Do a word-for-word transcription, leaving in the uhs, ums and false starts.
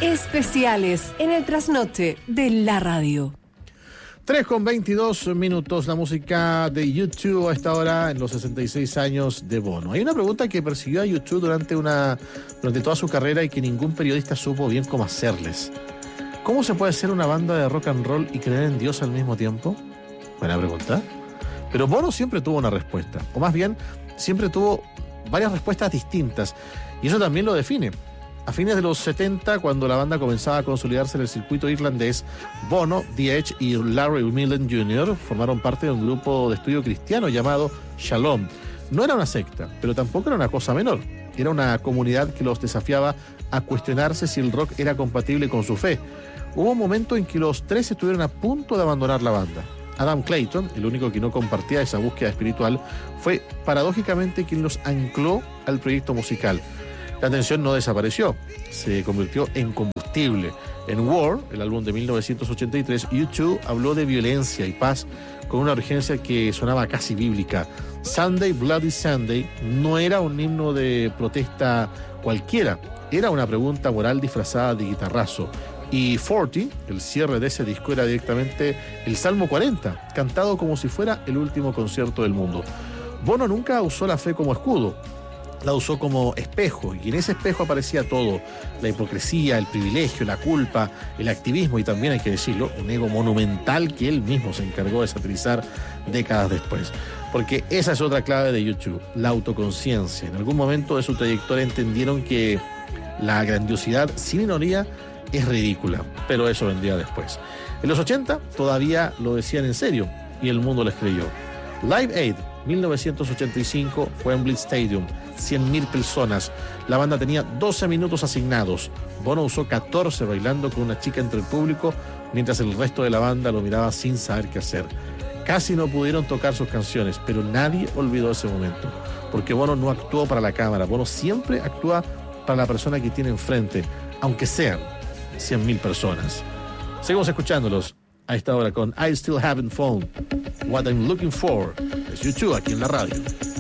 Especiales en el trasnoche de la radio. tres con veintidós minutos, la música de U dos a esta hora en los sesenta y seis años de Bono. Hay una pregunta que persiguió a U dos durante, una, durante toda su carrera y que ningún periodista supo bien cómo hacerles. ¿Cómo se puede ser una banda de rock and roll y creer en Dios al mismo tiempo? Buena pregunta. Pero Bono siempre tuvo una respuesta, o más bien, siempre tuvo varias respuestas distintas, y eso también lo define. A fines de los setenta, cuando la banda comenzaba a consolidarse en el circuito irlandés, Bono, The Edge y Larry Mullen junior formaron parte de un grupo de estudio cristiano llamado Shalom. No era una secta, pero tampoco era una cosa menor. Era una comunidad que los desafiaba a cuestionarse si el rock era compatible con su fe. Hubo un momento en que los tres estuvieron a punto de abandonar la banda. Adam Clayton, el único que no compartía esa búsqueda espiritual, fue paradójicamente quien los ancló al proyecto musical. La tensión no desapareció, se convirtió en combustible. En War, el álbum de mil novecientos ochenta y tres, U dos habló de violencia y paz con una urgencia que sonaba casi bíblica. Sunday, Bloody Sunday no era un himno de protesta cualquiera, era una pregunta moral disfrazada de guitarrazo. Y cuarenta, el cierre de ese disco, era directamente el Salmo cuarenta, cantado como si fuera el último concierto del mundo. Bono nunca usó la fe como escudo, la usó como espejo, y en ese espejo aparecía todo: la hipocresía, el privilegio, la culpa, el activismo y también, hay que decirlo, un ego monumental que él mismo se encargó de satirizar décadas después. Porque esa es otra clave de U dos, la autoconciencia. En algún momento de su trayectoria entendieron que la grandiosidad sin ironía es ridícula, pero eso vendría después. En los ochenta todavía lo decían en serio y el mundo les creyó. Live Aid, mil novecientos ochenta y cinco, Wembley Stadium, cien mil personas. La banda tenía doce minutos asignados. Bono usó catorce bailando con una chica entre el público, mientras el resto de la banda lo miraba sin saber qué hacer. Casi no pudieron tocar sus canciones, pero nadie olvidó ese momento, porque Bono no actuó para la cámara. Bono siempre actúa para la persona que tiene enfrente, aunque sean cien mil personas. Seguimos escuchándolos a esta hora con I Still Haven't Found What I'm Looking For. Es U dos aquí en la radio.